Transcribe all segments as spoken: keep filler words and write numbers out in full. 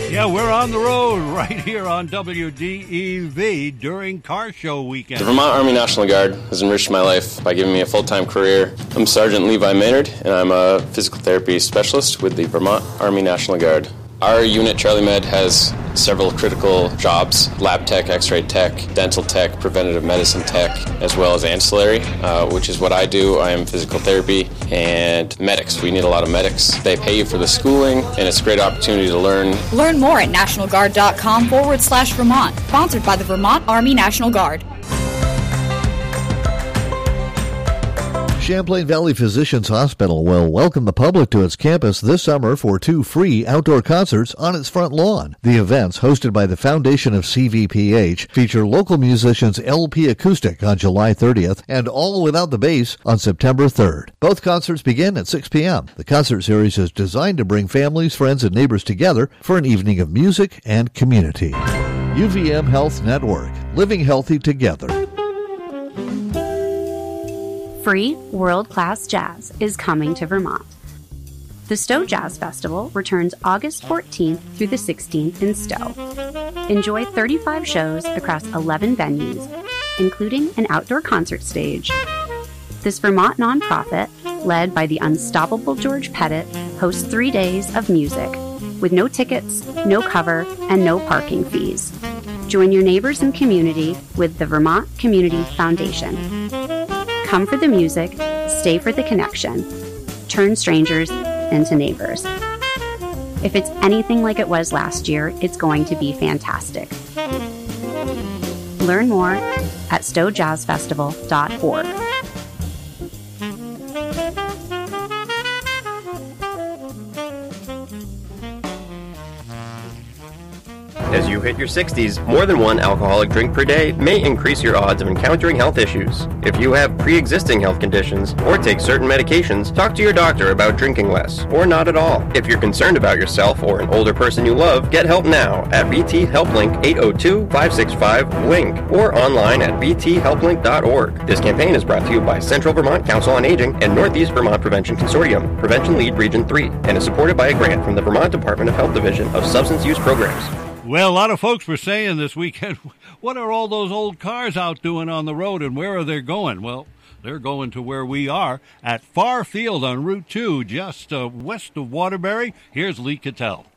Yeah, we're on the road right here on W D E V during Car Show weekend. The Vermont Army National Guard has enriched my life by giving me a full-time career. I'm Sergeant Levi Maynard, and I'm a physical therapy specialist with the Vermont Army National Guard. Our unit, Charlie Med, has several critical jobs: lab tech, x-ray tech, dental tech, preventative medicine tech, as well as ancillary, uh, which is what I do. I am physical therapy and medics. We need a lot of medics. They pay you for the schooling, and it's a great opportunity to learn. Learn more at nationalguard.com forward slash Vermont. Sponsored by the Vermont Army National Guard. Champlain Valley Physicians Hospital will welcome the public to its campus this summer for two free outdoor concerts on its front lawn. The events, hosted by the Foundation of C V P H, feature local musicians L P Acoustic on July thirtieth and All Without the Bass on September third. Both concerts begin at six p.m. The concert series is designed to bring families, friends, and neighbors together for an evening of music and community. U V M Health Network, living healthy together. Free world-class jazz is coming to Vermont. The Stowe Jazz Festival returns August fourteenth through the sixteenth in Stowe. Enjoy thirty-five shows across eleven venues, including an outdoor concert stage. This Vermont nonprofit, led by the unstoppable George Pettit, hosts three days of music, with no tickets, no cover, and no parking fees. Join your neighbors and community with the Vermont Community Foundation. Come for the music, stay for the connection. Turn strangers into neighbors. If it's anything like it was last year, it's going to be fantastic. Learn more at stowe jazz festival dot org. As you hit your sixties, more than one alcoholic drink per day may increase your odds of encountering health issues. If you have pre-existing health conditions or take certain medications, talk to your doctor about drinking less or not at all. If you're concerned about yourself or an older person you love, get help now at B T HelpLink eight oh two, five six five, link or online at b t help link dot org. This campaign is brought to you by Central Vermont Council on Aging and Northeast Vermont Prevention Consortium, Prevention Lead Region three, and is supported by a grant from the Vermont Department of Health Division of Substance Use Programs. Well, a lot of folks were saying this weekend, what are all those old cars out doing on the road and where are they going? Well, they're going to where we are at Far Field on Route two, just uh, west of Waterbury. Here's Lee Cattell.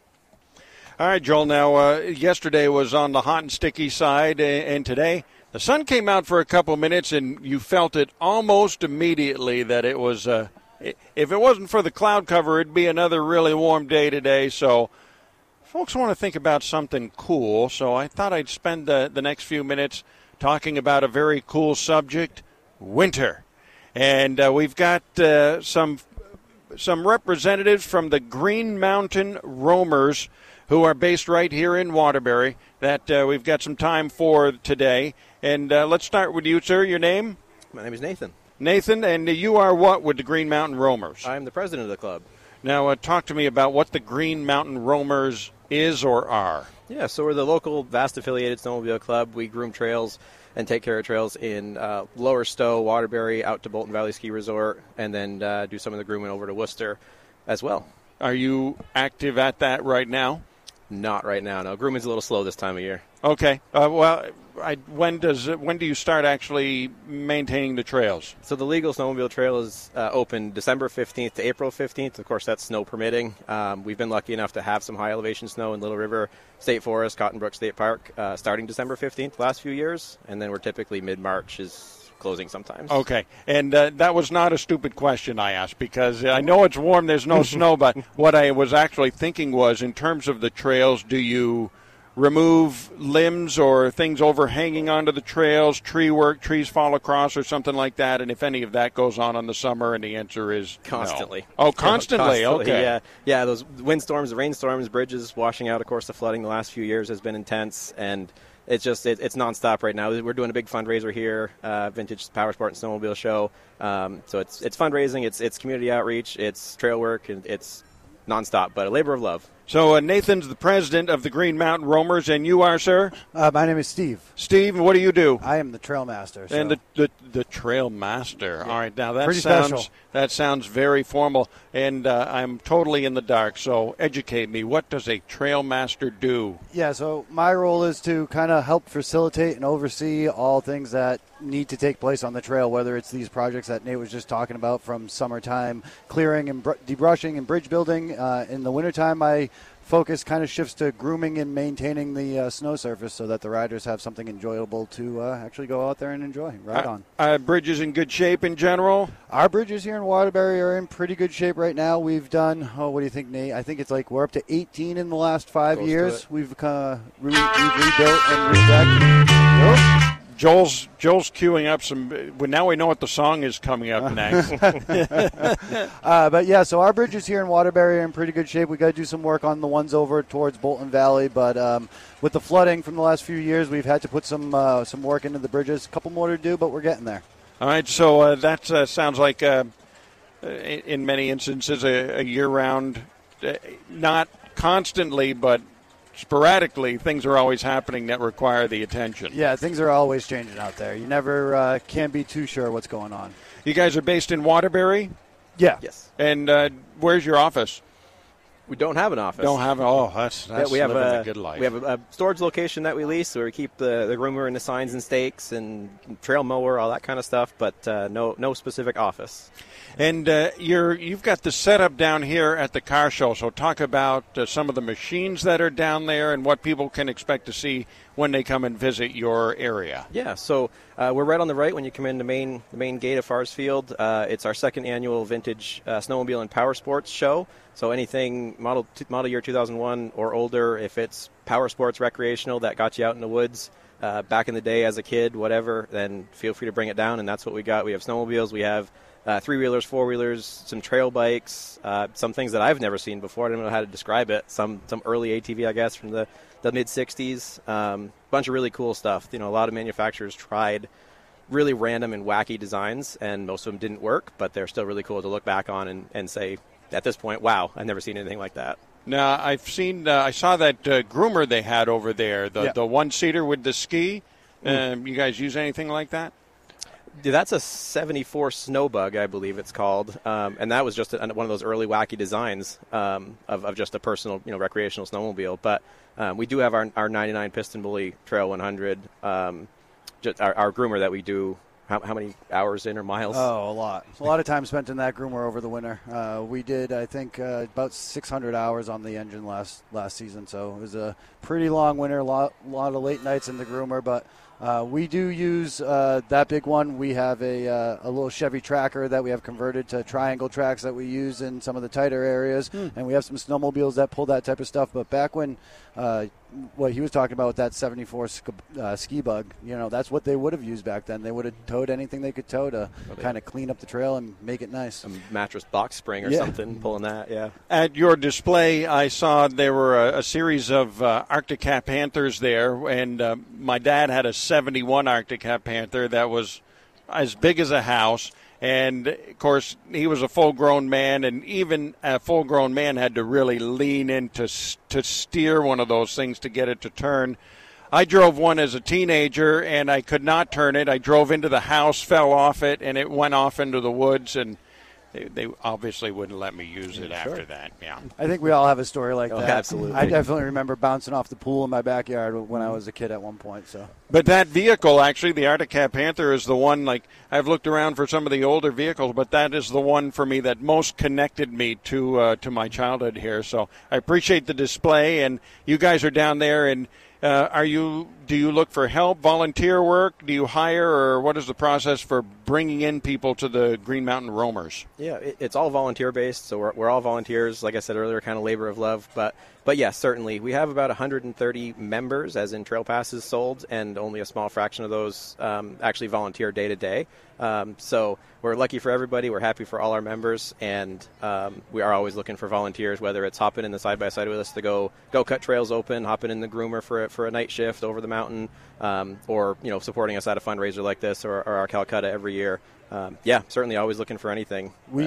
All right, Joel. Now, uh, yesterday was on the hot and sticky side, and today the sun came out for a couple of minutes, and you felt it almost immediately that it was, uh, if it wasn't for the cloud cover, it'd be another really warm day today, so folks want to think about something cool, so I thought I'd spend the, the next few minutes talking about a very cool subject, winter. And uh, we've got uh, some some representatives from the Green Mountain Roamers who are based right here in Waterbury that uh, we've got some time for today. And uh, let's start with you, sir. Your name? My name is Nathan. Nathan, and you are what with the Green Mountain Roamers? I'm the president of the club. Now, uh, talk to me about what the Green Mountain Roamers is or are. Yeah, so we're the local V A S T-affiliated snowmobile club. We groom trails and take care of trails in uh, Lower Stowe, Waterbury, out to Bolton Valley Ski Resort, and then uh, do some of the grooming over to Worcester as well. Are you active at that right now? Not right now, no. Grooming's a little slow this time of year. Okay. Uh, well, I, when does it, when do you start actually maintaining the trails? So the legal snowmobile trail is uh, open December fifteenth to April fifteenth. Of course, that's snow permitting. Um, we've been lucky enough to have some high elevation snow in Little River State Forest, Cotton Brook State Park, uh, starting December fifteenth the last few years, and then we're typically mid-March is closing sometimes. Okay, and uh, that was not a stupid question I asked, because I know it's warm, there's no snow, but what I was actually thinking was, in terms of the trails, do you remove limbs or things overhanging onto the trails, tree work, trees fall across or something like that, and if any of that goes on in the summer, and the answer is constantly. No. Oh, constantly, constantly, okay. Yeah, yeah. Those windstorms, rainstorms, bridges washing out. Of course, the flooding the last few years has been intense, and it's just it, it's nonstop right now. We're doing a big fundraiser here, uh, Vintage Power Sport and Snowmobile Show. Um, so it's it's fundraising, it's it's community outreach, it's trail work, and it's nonstop, but a labor of love. So uh, Nathan's the president of the Green Mountain Roamers, and you are, sir? Uh, my name is Steve. Steve, what do you do? I am the trail master. So. And the, the the trail master. Yeah. All right, now that Pretty sounds special. that sounds very formal, and uh, I'm totally in the dark. So educate me. What does a trail master do? Yeah, so my role is to kind of help facilitate and oversee all things that need to take place on the trail, whether it's these projects that Nate was just talking about, from summertime clearing and br- debrushing and bridge building. Uh, in the wintertime, I focus kind of shifts to grooming and maintaining the uh, snow surface so that the riders have something enjoyable to uh, actually go out there and enjoy, ride uh, on. Uh, bridges in good shape in general? Our bridges here in Waterbury are in pretty good shape right now. We've done, oh, what do you think, Nate? I think it's like we're up to eighteen in the last five Close years. We've, uh, re- we've rebuilt and redecked. Oh. Joel's Joel's queuing up some. Well, now we know what the song is coming up next. uh, but yeah, so our bridges here in Waterbury are in pretty good shape. We got to do some work on the ones over towards Bolton Valley, but um, with the flooding from the last few years, we've had to put some uh, some work into the bridges. A couple more to do, but we're getting there. All right, so uh, that uh, sounds like, uh, in many instances, a, a year-round, uh, not constantly, but sporadically, things are always happening that require the attention. Yeah, things are always changing out there. You never uh, can be too sure what's going on. You guys are based in Waterbury? Yeah. Yes. And uh, where's your office? We don't have an office. Don't have. Oh, that's that's yeah, we have living a, a good life. We have a, a storage location that we lease, where we keep the, the groomer and the signs and stakes and trail mower, all that kind of stuff. But uh, no no specific office. And uh, you're you've got the setup down here at the car show. So talk about uh, some of the machines that are down there and what people can expect to see when they come and visit your area. Yeah, so uh, we're right on the right when you come in the main the main gate of Fars Field. Uh, it's our second annual vintage uh, snowmobile and power sports show. So anything model model year two thousand one or older, if it's power sports recreational that got you out in the woods uh, back in the day as a kid, whatever, then feel free to bring it down. And that's what we got. We have snowmobiles, we have uh, three-wheelers, four-wheelers, some trail bikes, uh, some things that I've never seen before. I don't know how to describe it. Some some early A T V, I guess, from the, the mid-sixties. A um, bunch of really cool stuff. You know, a lot of manufacturers tried really random and wacky designs, and most of them didn't work, but they're still really cool to look back on and, and say, at this point, wow, I've never seen anything like that. Now, I've seen, uh, I saw that uh, groomer they had over there, the, yeah. the one-seater with the ski. Mm. Um, you guys use anything like that? Dude, that's a seventy-four Snowbug, I believe it's called, um, and that was just a, one of those early wacky designs um, of, of just a personal, you know, recreational snowmobile. But um, we do have our, our ninety-nine Piston Bully Trail one hundred, um, just our, our groomer that we do. How, how many hours in or miles? Oh, a lot. A lot of time spent in that groomer over the winter. Uh, we did, I think, uh, about six hundred hours on the engine last last season. So it was a pretty long winter, a lot, lot of late nights in the groomer. But uh, we do use uh, that big one. We have a, uh, a little Chevy Tracker that we have converted to triangle tracks that we use in some of the tighter areas. Hmm. And we have some snowmobiles that pull that type of stuff. But back when uh, what he was talking about with that seventy-four sk- uh, ski bug, you know, that's what they would have used back then. They would have towed anything they could tow to okay. kind of clean up the trail and make it nice. A mattress box spring or yeah. something, pulling that, yeah. At your display, I saw there were a, a series of uh, Arctic Cat Panthers there, and uh, my dad had a seventy-one Arctic Cat Panther that was as big as a house. And, of course, he was a full-grown man, and even a full-grown man had to really lean in to, to steer one of those things to get it to turn. I drove one as a teenager, and I could not turn it. I drove into the house, fell off it, and it went off into the woods, and they, they obviously wouldn't let me use it yeah, after sure. that. Yeah, I think we all have a story like oh, that. Absolutely. I definitely remember bouncing off the pool in my backyard when I was a kid at one point. So, But that vehicle, actually, the Arctic Cat Panther is the one, like, I've looked around for some of the older vehicles, but that is the one for me that most connected me to uh, to my childhood here. So I appreciate the display, and you guys are down there, and Uh, are you? Do you look for help, volunteer work? Do you hire, or what is the process for bringing in people to the Green Mountain Roamers? Yeah, it, it's all volunteer based, so we're, we're all volunteers. Like I said earlier, kind of labor of love. But but yes, certainly we have about one hundred thirty members, as in trail passes sold, and only a small fraction of those um, actually volunteer day to day. Um, so we're lucky for everybody. We're happy for all our members, and um, we are always looking for volunteers, whether it's hopping in the side-by-side with us to go go cut trails open, hopping in the groomer for a, for a night shift over the mountain, um, or you know supporting us at a fundraiser like this or, or our Calcutta every year. Um, yeah, certainly always looking for anything. We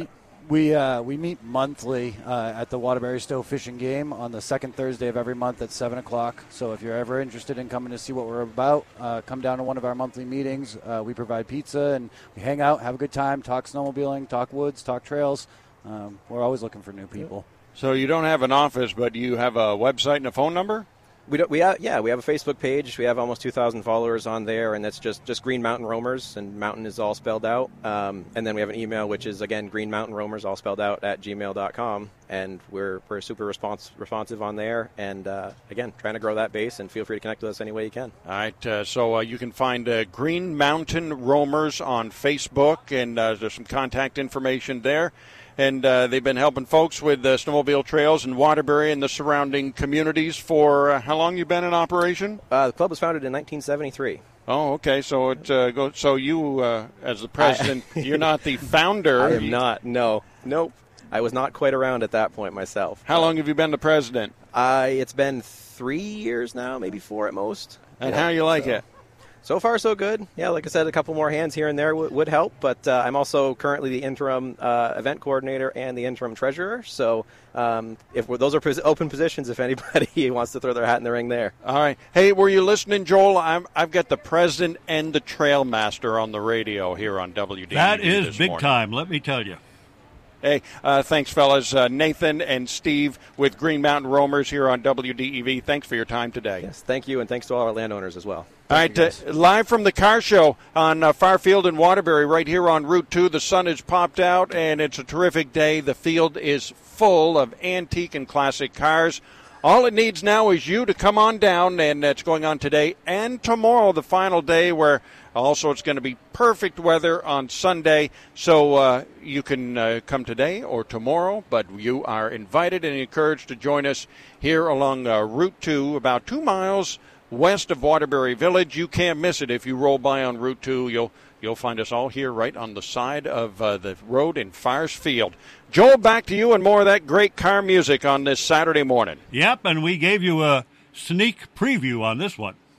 We uh, we meet monthly uh, at the Waterbury Stowe Fishing Game on the second Thursday of every month at seven o'clock. So if you're ever interested in coming to see what we're about, uh, come down to one of our monthly meetings. Uh, we provide pizza, and we hang out, have a good time, talk snowmobiling, talk woods, talk trails. Um, we're always looking for new people. So you don't have an office, but you have a website and a phone number? We don't, we have, yeah, we have a Facebook page. We have almost two thousand followers on there, and that's just, just Green Mountain Roamers, and mountain is all spelled out. Um, and then we have an email, which is, again, Green Mountain Roamers, all spelled out, at gmail dot com. And we're, we're super response, responsive on there. And, uh, again, trying to grow that base, and feel free to connect with us any way you can. All right, uh, so uh, you can find uh, Green Mountain Roamers on Facebook, and uh, there's some contact information there. And uh, they've been helping folks with uh, snowmobile trails in Waterbury and the surrounding communities for uh, how long you been in operation? Uh, the club was founded in nineteen seventy-three. Oh, okay. So it uh, goes. So you, uh, as the president, I, you're not the founder. I am not. No. Nope. I was not quite around at that point myself. How long have you been the president? Uh, it's been three years now, maybe four at most. And yeah, how you like so. it? So far, so good. Yeah, like I said, a couple more hands here and there w- would help, but uh, I'm also currently the interim uh, event coordinator and the interim treasurer, so um, if we're, those are pos- open positions if anybody wants to throw their hat in the ring there. All right. Hey, were you listening, Joel? I'm, I've got the president and the trail master on the radio here on W D E V. That is this big morning. time, let me tell you. Hey, uh, thanks, fellas. Uh, Nathan and Steve with Green Mountain Roamers here on W D E V. Thanks for your time today. Yes, thank you, and thanks to all our landowners as well. All right, uh, live from the car show on uh, Farfield and Waterbury right here on Route two. The sun has popped out, and it's a terrific day. The field is full of antique and classic cars. All it needs now is you to come on down, and it's going on today and tomorrow, the final day, where also it's going to be perfect weather on Sunday. So uh, you can uh, come today or tomorrow, but you are invited and encouraged to join us here along uh, Route two, about two miles west of Waterbury Village. You can't miss it if you roll by on Route two. You'll you'll find us all here right on the side of uh, the road in Fires Field. Joel, back to you and more of that great car music on this Saturday morning. Yep, and we gave you a sneak preview on this one.